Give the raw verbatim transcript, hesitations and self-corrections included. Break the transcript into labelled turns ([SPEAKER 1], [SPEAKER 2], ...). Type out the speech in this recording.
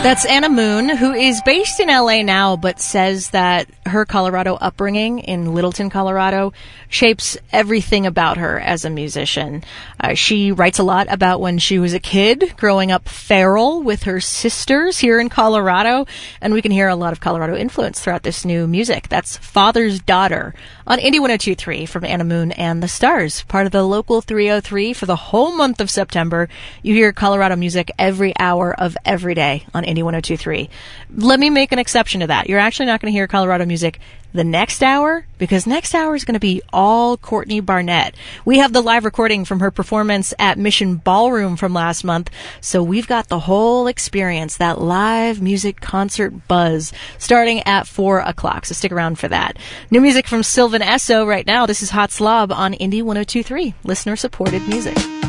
[SPEAKER 1] That's Anna Moon, who is based in L A now, but says that her Colorado upbringing in Littleton, Colorado, shapes everything about her as a musician. Uh, she writes a lot about when she was a kid, growing up feral with her sisters here in Colorado, and we can hear a lot of Colorado influence throughout this new music. That's Father's Daughter on Indie one oh two point three from Anna Moon and the Stars, part of the Local three oh three for the whole month of September. You hear Colorado music every hour of every day on Indie one oh two point three. Let me make an exception to that. You're actually not going to hear Colorado music the next hour, because next hour is going to be all Courtney Barnett. We have the live recording from her performance at Mission Ballroom from last month, so we've got the whole experience, that live music concert buzz, starting at four o'clock, so stick around for that. New music from Sylvan Esso right now. This is Hot Slob on Indie one oh two point three, listener-supported music.